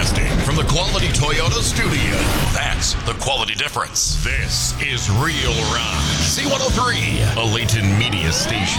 Broadcasting from the Quality Toyota studio. That's the quality difference. This is Real Rock. C103, a Layton media station.